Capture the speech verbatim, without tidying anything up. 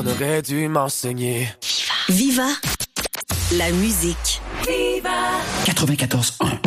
aurait dû m'enseigner. Viva la musique. quatre-vingt-quatorze un.